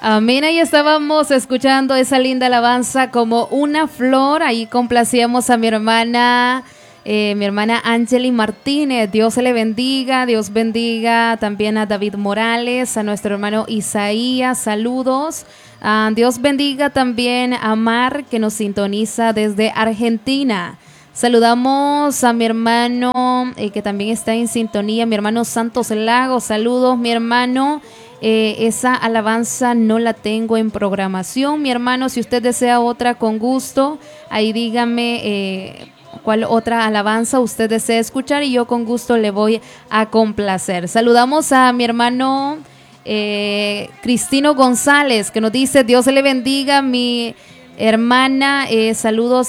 Amén, ahí estábamos escuchando esa linda alabanza como una flor. Ahí complacíamos a mi hermana Angeli Martínez. Dios se le bendiga, Dios bendiga también a David Morales, a nuestro hermano Isaías, saludos. Dios bendiga también a Mar, que nos sintoniza desde Argentina. Saludamos a mi hermano que también está en sintonía, mi hermano Santos Lagos, saludos mi hermano. Esa alabanza no la tengo en programación, mi hermano. Si usted desea otra, con gusto, ahí dígame cuál otra alabanza usted desea escuchar y yo con gusto le voy a complacer. Saludamos a mi hermano Cristino González, que nos dice: Dios le bendiga, mi hermana, saludos